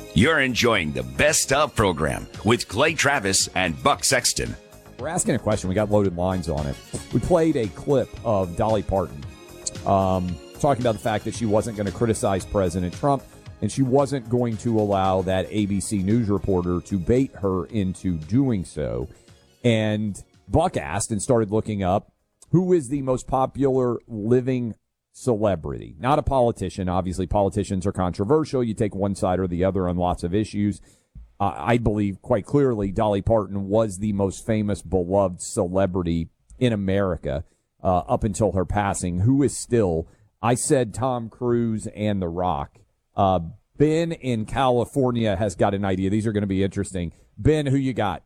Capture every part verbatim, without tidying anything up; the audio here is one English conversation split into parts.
You're enjoying the Best Of program with Clay Travis and Buck Sexton. We're asking a question. We got loaded lines on it. We played a clip of Dolly Parton um, talking about the fact that she wasn't going to criticize President Trump, and she wasn't going to allow that A B C News reporter to bait her into doing so. And Buck asked and started looking up, who is the most popular living celebrity? Not a politician. Obviously, politicians are controversial. You take one side or the other on lots of issues. Uh, I believe quite clearly Dolly Parton was the most famous, beloved celebrity in America uh, up until her passing. Who is still? I said Tom Cruise and The Rock. Uh, Ben in California has got an idea. These are going to be interesting. Ben, who you got?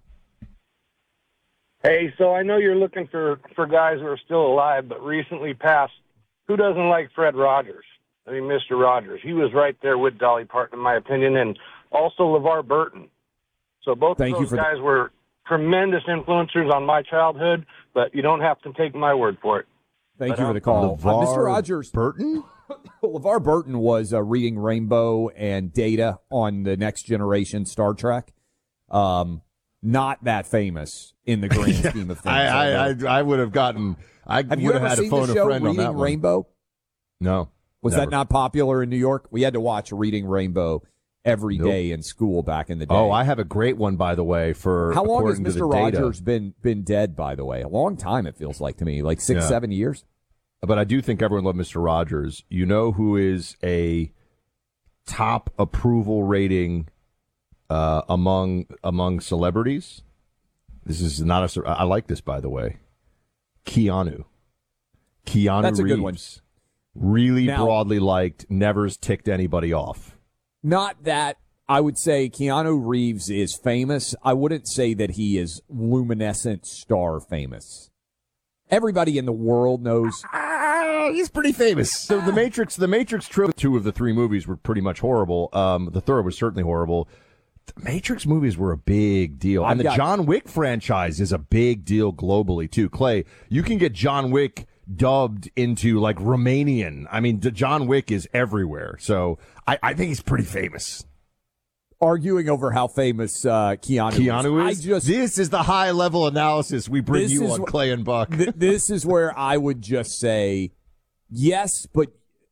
Hey, so I know you're looking for, for guys who are still alive, but recently passed. Who doesn't like Fred Rogers? I mean, Mister Rogers. He was right there with Dolly Parton, in my opinion, and also LeVar Burton. So both Thank of you those for guys the- were tremendous influencers on my childhood, but you don't have to take my word for it. Thank but you for the call. Uh, Mister Rogers. Burton? LeVar Burton was uh, reading Rainbow and Data on the Next Generation Star Trek. Um, not that famous in the grand yeah, scheme of things. I, I, I, I would have gotten. I have would you have ever had seen to phone the a show friend on Reading that one. Rainbow? No. Was never. that not popular in New York? We had to watch Reading Rainbow every Nope. day in school back in the day. Oh, I have a great one, by the way. For How long has according to Mister the data. Rogers been been dead? By the way, a long time. It feels like to me, like six, Yeah. seven years. But I do think everyone loved Mister Rogers. You know who is a top approval rating uh, among among celebrities? This is not a. sur- I like this, by the way. Keanu. Keanu That's a Reeves. good one. Really Now- broadly liked. Never's ticked anybody off. Not that I would say Keanu Reeves is famous. I wouldn't say that he is luminescent star famous. Everybody in the world knows. Ah, he's pretty famous. So the Matrix, the Matrix trilogy, two of the three movies were pretty much horrible. Um, the third was certainly horrible. The Matrix movies were a big deal, I've and the got- John Wick franchise is a big deal globally too. Clay, you can get John Wick dubbed into like Romanian. I mean, the John Wick is everywhere. So I, I think he's pretty famous. Arguing over how famous uh, Keanu, Keanu is. is. I just, this is the high level analysis we bring This you is on wh- Clay and Buck. th- this is where I would just say yes, but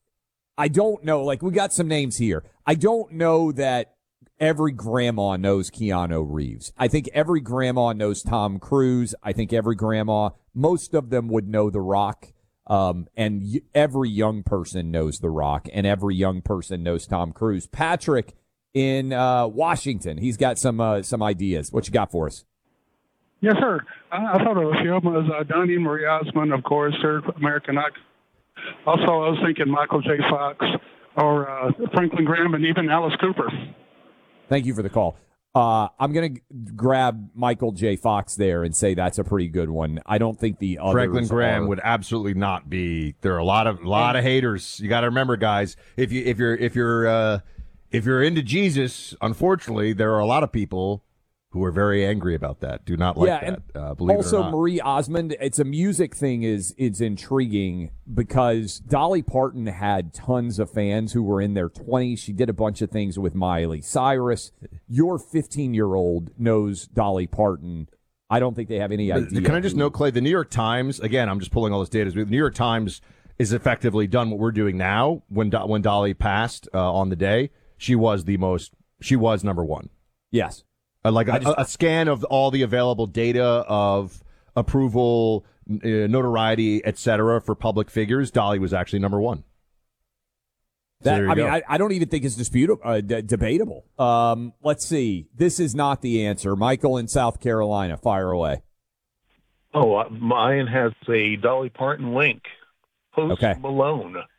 I don't know. Like, we got some names here. I don't know that every grandma knows Keanu Reeves. I think every grandma knows Tom Cruise. I think every grandma, most of them would know The Rock. Um, and y- every young person knows The Rock, and every young person knows Tom Cruise. Patrick in uh, Washington, he's got some uh, some ideas. What you got for us? Yes, sir. I, I thought of a few of them. Was uh, Donnie Marie Osmond, of course, third American Idol. Also, I was thinking Michael J. Fox or uh, Franklin Graham and even Alice Cooper. Thank you for the call. Uh, I'm going to g- grab Michael J. Fox there and say that's a pretty good one. I don't think the others Franklin Graham are. would absolutely not be. There are a lot of lot of haters. You got to remember, guys. If you if you're if you're uh, if you're into Jesus, unfortunately, there are a lot of people who are very angry about that. Do not like Yeah, that. and Uh, believe it or also, not. Marie Osmond, it's a music thing is is intriguing because Dolly Parton had tons of fans who were in their twenties. She did a bunch of things with Miley Cyrus. Your fifteen-year-old knows Dolly Parton. I don't think they have any idea. Can I just who- note, Clay? The New York Times. Again, I'm just pulling all this data. The New York Times is effectively done what we're doing now. When Do- when Dolly passed uh, on the day, she was the most. She was number one. Yes. Uh, like a, I just- a, a scan of all the available data of approval, uh, notoriety, et cetera, for public figures. Dolly was actually number one. So That, there you I mean, go. I, I don't even think it's disputable, uh, d- debatable. Um, let's see. This is not the answer. Michael in South Carolina, fire away. Oh, uh, mine has a Dolly Parton link. Post Okay. Malone.